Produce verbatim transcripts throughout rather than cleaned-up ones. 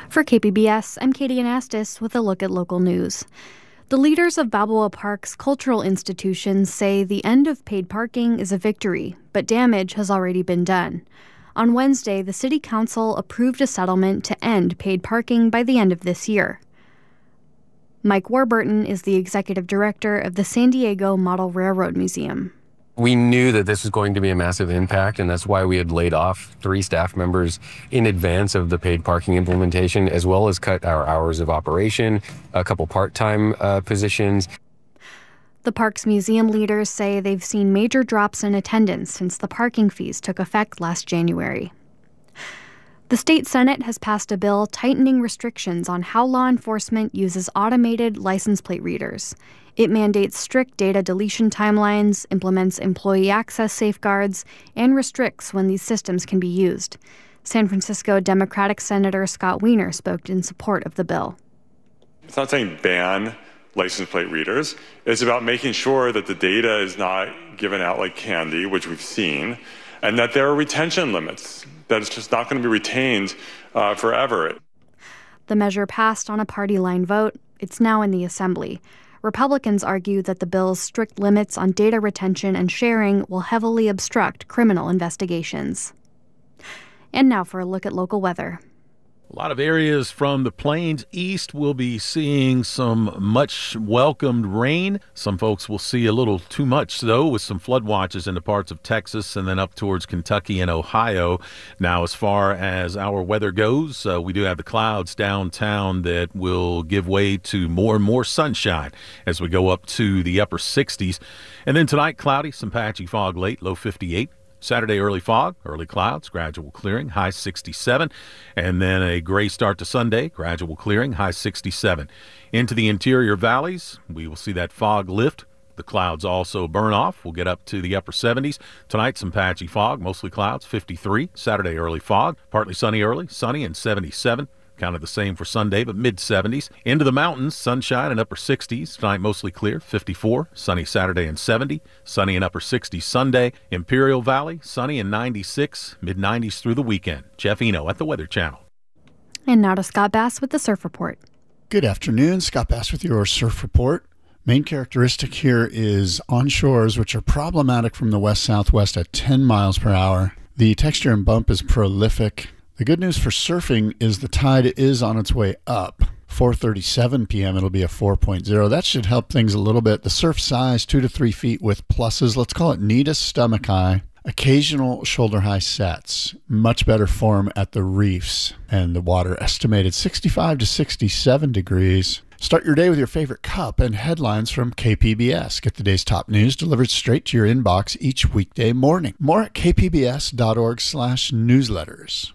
For K P B S, I'm Katie Anastas with a look at local news. The leaders of Balboa Park's cultural institutions say the end of paid parking is a victory, but damage has already been done. On Wednesday, the City Council approved a settlement to end paid parking by the end of this year. Mike Warburton is the executive director of the San Diego Model Railroad Museum. We knew that this was going to be a massive impact, and that's why we had laid off three staff members in advance of the paid parking implementation, as well as cut our hours of operation, a couple part-time uh, positions. The park's museum leaders say they've seen major drops in attendance since the parking fees took effect last January. The state Senate has passed a bill tightening restrictions on how law enforcement uses automated license plate readers. It mandates strict data deletion timelines, implements employee access safeguards, and restricts when these systems can be used. San Francisco Democratic Senator Scott Wiener spoke in support of the bill. It's not saying ban license plate readers. It's about making sure that the data is not given out like candy, which we've seen, and that there are retention limits, that it's just not going to be retained uh, forever. The measure passed on a party line vote. It's now in the Assembly. Republicans argue that the bill's strict limits on data retention and sharing will heavily obstruct criminal investigations. And now for a look at local weather. A lot of areas from the plains east will be seeing some much welcomed rain. Some folks will see a little too much, though, with some flood watches into parts of Texas and then up towards Kentucky and Ohio. Now, as far as our weather goes, uh, we do have the clouds downtown that will give way to more and more sunshine as we go up to the upper sixties. And then tonight, cloudy, some patchy fog late, low fifty-eight. Saturday, early fog, early clouds, gradual clearing, high sixty-seven. And then a gray start to Sunday, gradual clearing, high sixty-seven. Into the interior valleys, we will see that fog lift. The clouds also burn off. We'll get up to the upper seventies. Tonight, some patchy fog, mostly clouds, fifty-three. Saturday, early fog, partly sunny early, sunny and seventy-seven. Kind of the same for Sunday, but mid-seventies. Into the mountains, sunshine and upper sixties. Tonight, mostly clear, fifty-four. Sunny Saturday and seventy. Sunny and upper sixties Sunday. Imperial Valley, sunny and ninety-six. mid-nineties through the weekend. Jeff Eno at the Weather Channel. And now to Scott Bass with the Surf Report. Good afternoon. Scott Bass with your Surf Report. Main characteristic here is onshores, which are problematic from the west-southwest at ten miles per hour. The texture and bump is prolific. The good news for surfing is the tide is on its way up. four thirty-seven p.m. it'll be a four point oh. That should help things a little bit. The surf size, two to three feet with pluses. Let's call it knee to stomach high. Occasional shoulder high sets. Much better form at the reefs. And the water estimated sixty-five to sixty-seven degrees. Start your day with your favorite cup and headlines from K P B S. Get the day's top news delivered straight to your inbox each weekday morning. More at kpbs.org slash newsletters.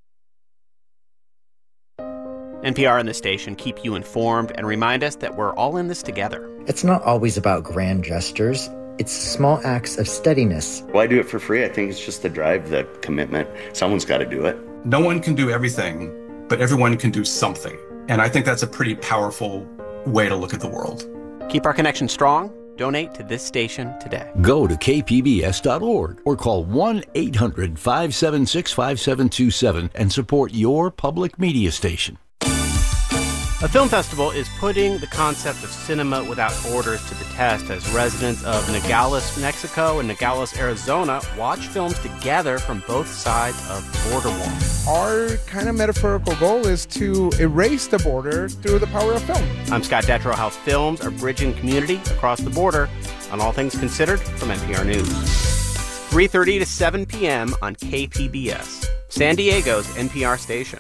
N P R and the station keep you informed and remind us that we're all in this together. It's not always about grand gestures. It's small acts of steadiness. Well, I do it for free. I think it's just the drive, the commitment. Someone's got to do it. No one can do everything, but everyone can do something. And I think that's a pretty powerful way to look at the world. Keep our connection strong. Donate to this station today. Go to k p b s dot org or call one eight hundred five seven six five seven two seven and support your public media station. A film festival is putting the concept of cinema without borders to the test as residents of Nogales, Mexico and Nogales, Arizona watch films together from both sides of the border wall. Our kind of metaphorical goal is to erase the border through the power of film. I'm Scott Detrow. How films are bridging community across the border on All Things Considered from N P R News. three thirty to seven p.m. on K P B S, San Diego's N P R station.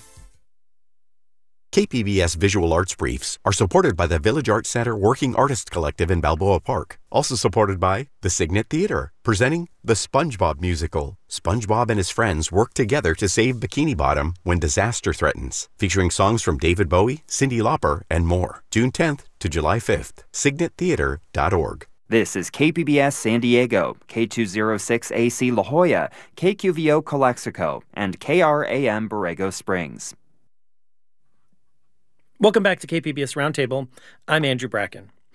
K P B S Visual Arts Briefs are supported by the Village Arts Center Working Artist Collective in Balboa Park. Also supported by the Signet Theater, presenting The SpongeBob Musical. SpongeBob and his friends work together to save Bikini Bottom when disaster threatens. Featuring songs from David Bowie, Cyndi Lauper, and more. June tenth to July fifth. signet theater dot org. This is K P B S San Diego, K two oh six A C La Jolla, K Q V O Calexico, and K R A M Borrego Springs. Welcome back to K P B S Roundtable. I'm Andrew Bracken.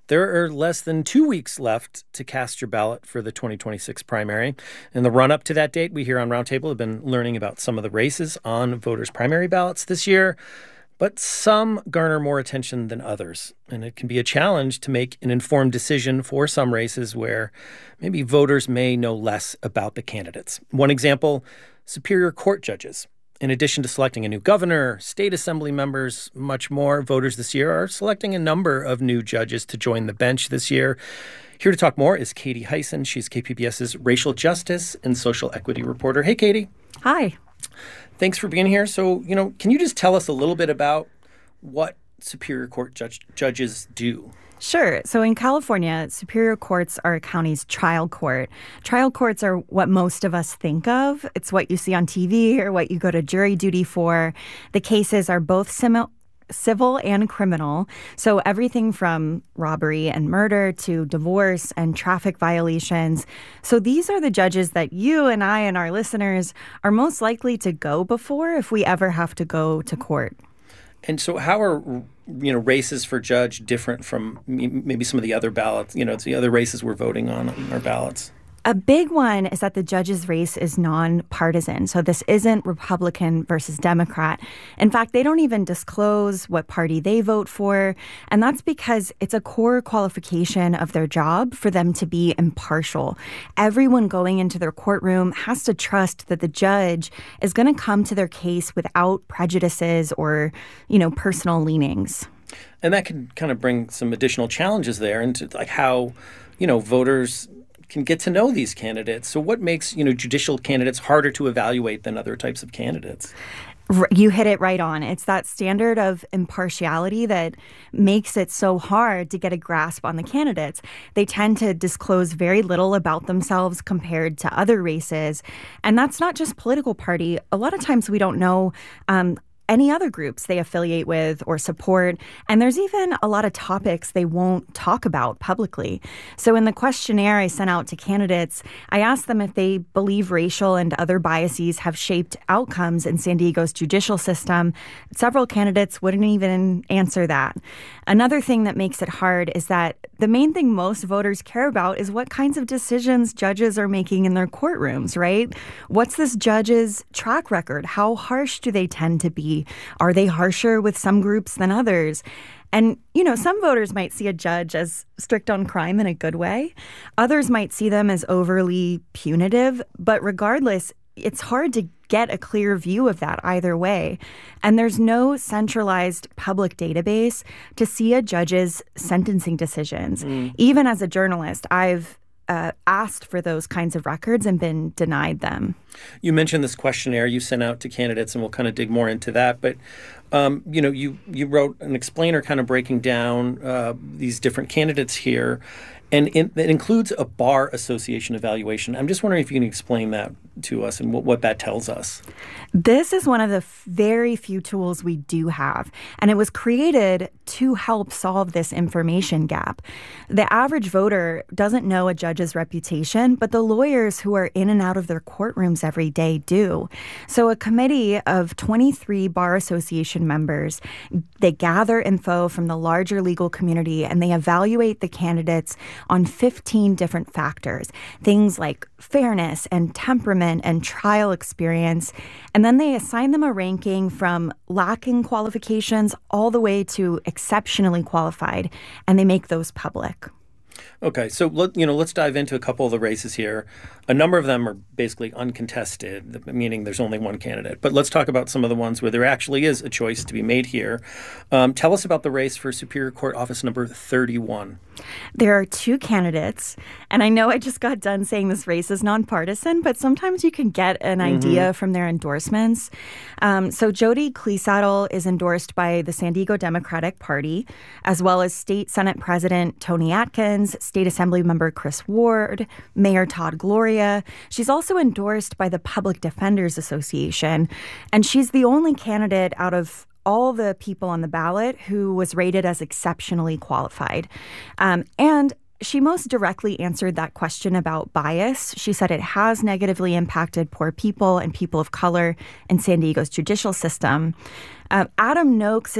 There are less than two weeks left to cast your ballot for the twenty twenty-six primary. In the run-up to that date, we here on Roundtable have been learning about some of the races on voters' primary ballots this year, but some garner more attention than others. And it can be a challenge to make an informed decision for some races where maybe voters may know less about the candidates. One example, Superior Court judges. In addition to selecting a new governor, state assembly members, much more, voters this year are selecting a number of new judges to join the bench this year. Here to talk more is Katie Hyson. She's KPBS's racial justice and social equity reporter. Hey, Katie. Hi. Thanks for being here. So, you know, can you just tell us a little bit about what Superior Court judge, judges do? Sure. So in California, superior courts are a county's trial court. Trial courts are what most of us think of. It's what you see on T V or what you go to jury duty for. The cases are both similar. Civil and criminal. So everything from robbery and murder to divorce and traffic violations. So these are the judges that you and I and our listeners are most likely to go before if we ever have to go to court. And so how are, you know, races for judge different from maybe some of the other ballots, you know, it's the other races we're voting on on our ballots? A big one is that the judges' race is nonpartisan. So this isn't Republican versus Democrat. In fact, they don't even disclose what party they vote for. And that's because it's a core qualification of their job for them to be impartial. Everyone going into their courtroom has to trust that the judge is going to come to their case without prejudices or, you know, personal leanings. And that can kind of bring some additional challenges there into like how, you know, voters can get to know these candidates. So what makes, you know, judicial candidates harder to evaluate than other types of candidates? You hit it right on. It's that standard of impartiality that makes it so hard to get a grasp on the candidates. They tend to disclose very little about themselves compared to other races. And that's not just political party. A lot of times we don't know um, any other groups they affiliate with or support. And there's even a lot of topics they won't talk about publicly. So in the questionnaire I sent out to candidates, I asked them if they believe racial and other biases have shaped outcomes in San Diego's judicial system. Several candidates wouldn't even answer that. Another thing that makes it hard is that the main thing most voters care about is what kinds of decisions judges are making in their courtrooms, right? What's this judge's track record? How harsh do they tend to be? Are they harsher with some groups than others? And, you know, some voters might see a judge as strict on crime in a good way. Others might see them as overly punitive. But regardless, it's hard to get a clear view of that either way. And there's no centralized public database to see a judge's sentencing decisions. Mm. Even as a journalist, I've Uh, asked for those kinds of records and been denied them. You mentioned this questionnaire you sent out to candidates, and we'll kind of dig more into that. But, um, you know, you, you wrote an explainer kind of breaking down uh, these different candidates here. And in, it includes a bar association evaluation. I'm just wondering if you can explain that to us and what, what that tells us. This is one of the very few tools we do have, and it was created to help solve this information gap. The average voter doesn't know a judge's reputation, but the lawyers who are in and out of their courtrooms every day do. So a committee of twenty-three Bar Association members, they gather info from the larger legal community, and they evaluate the candidates on fifteen different factors, things like fairness and temperament and trial experience. And then they assign them a ranking from lacking qualifications all the way to exceptionally qualified, and they make those public. Okay, so let, you know, let's dive into a couple of the races here. A number of them are basically uncontested, meaning there's only one candidate. But let's talk about some of the ones where there actually is a choice to be made here. Um, tell us about the race for Superior Court office number thirty-one. There are two candidates, and I know I just got done saying this race is nonpartisan, but sometimes you can get an mm-hmm. idea from their endorsements. Um, so Jody Kleesaddle is endorsed by the San Diego Democratic Party, as well as State Senate President Tony Atkins, State Assembly Member Chris Ward, Mayor Todd Gloria. She's also endorsed by the Public Defenders Association, and she's the only candidate out of all the people on the ballot who was rated as exceptionally qualified. Um, and she most directly answered that question about bias. She said it has negatively impacted poor people and people of color in San Diego's judicial system. Uh, Adam Noakes is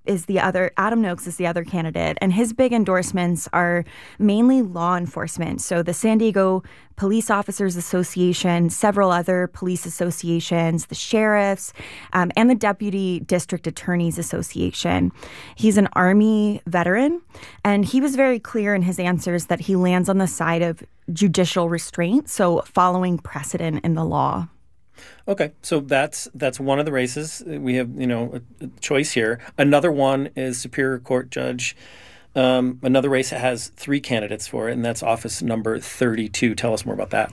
is the other, Adam Noakes is the other candidate, and his big endorsements are mainly law enforcement. So the San Diego Police Officers Association, several other police associations, the sheriffs, um, and the Deputy District Attorneys Association. He's an Army veteran, and he was very clear in his answers that he lands on the side of judicial restraint, so following precedent in the law. Okay, so that's that's one of the races. We have, you know, a, a choice here. Another one is Superior Court Judge. Um, another race that has three candidates for it, and that's office number thirty-two. Tell us more about that.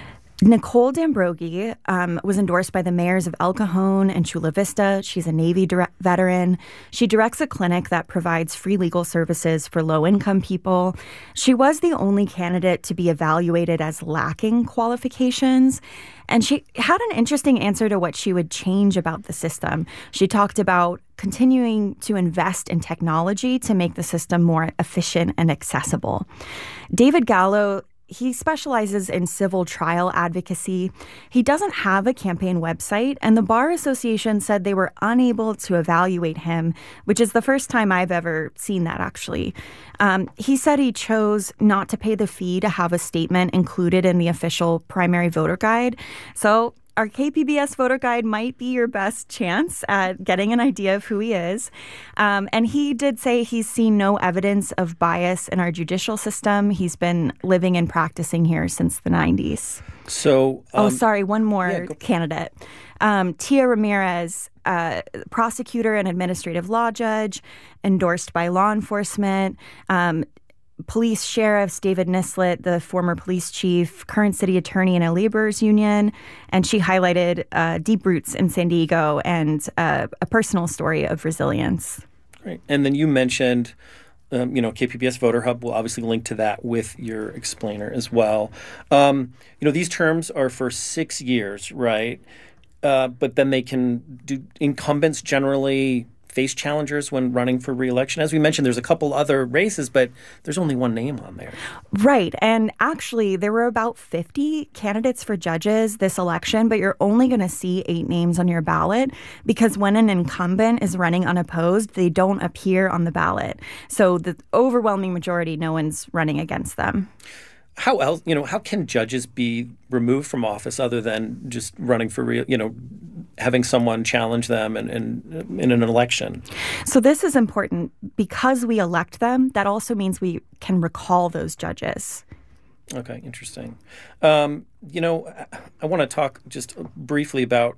Nicole D'Ambroghi um, was endorsed by the mayors of El Cajon and Chula Vista. She's a Navy dire- veteran. She directs a clinic that provides free legal services for low-income people. She was the only candidate to be evaluated as lacking qualifications. And she had an interesting answer to what she would change about the system. She talked about continuing to invest in technology to make the system more efficient and accessible. David Gallo, he specializes in civil trial advocacy. He doesn't have a campaign website, and the Bar Association said they were unable to evaluate him, which is the first time I've ever seen that, actually. Um, he said he chose not to pay the fee to have a statement included in the official primary voter guide. So our K P B S voter guide might be your best chance at getting an idea of who he is. Um, and he did say he's seen no evidence of bias in our judicial system. He's been living and practicing here since the nineties. So, um, oh, sorry, one more yeah, candidate. Um, Tia Ramirez, uh, prosecutor and administrative law judge, endorsed by law enforcement. Um, Police sheriffs, David Nislett, the former police chief, current city attorney in a laborers union, and she highlighted uh, deep roots in San Diego and uh, a personal story of resilience. Great. And then you mentioned, um, you know, K P B S Voter Hub will obviously link to that with your explainer as well. Um, you know, these terms are for six years, right? Uh, but then they can do incumbents generally face challengers when running for re-election? As we mentioned, there's a couple other races, but there's only one name on there. Right. And actually, there were about fifty candidates for judges this election, but you're only going to see eight names on your ballot because when an incumbent is running unopposed, they don't appear on the ballot. So the overwhelming majority, no one's running against them. How else, you know, how can judges be removed from office other than just running for real, you know, having someone challenge them in, in, in an election? So this is important because we elect them. That also means we can recall those judges. Okay, interesting. Um, you know, I want to talk just briefly about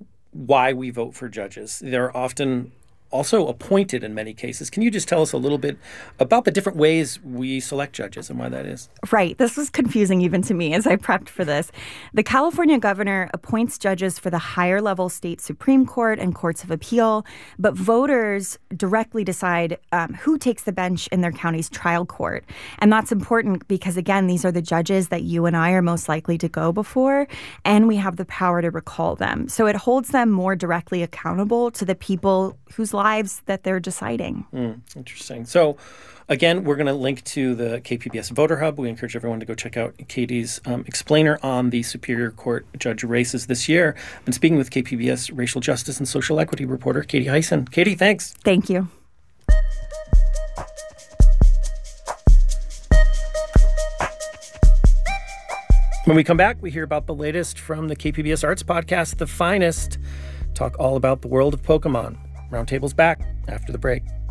why we vote for judges. They're often also appointed in many cases. Can you just tell us a little bit about the different ways we select judges and why that is? Right. This was confusing even to me as I prepped for this. The California governor appoints judges for the higher level state Supreme Court and courts of appeal, but voters directly decide um, who takes the bench in their county's trial court. And that's important because, again, these are the judges that you and I are most likely to go before, and we have the power to recall them. So it holds them more directly accountable to the people whose lives that they're deciding. Mm, interesting. So, again, we're going to link to the K P B S Voter Hub. We encourage everyone to go check out Katie's um, explainer on the Superior Court judge races this year. I'm speaking with K P B S racial justice and social equity reporter Katie Hyson. Katie, thanks. Thank you. When we come back, we hear about the latest from the K P B S Arts podcast, The Finest. Talk all about the world of Pokemon. Roundtable's back after the break.